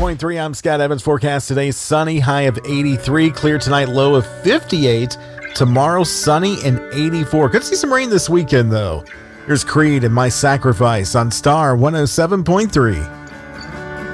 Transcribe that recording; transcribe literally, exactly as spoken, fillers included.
point three, I'm Scott Evans. Forecast today, sunny, high of eighty-three. Clear tonight, low of fifty-eight. Tomorrow, sunny and eighty-four. Could see some rain this weekend, though. Here's Creed and My Sacrifice on Star one oh seven point three.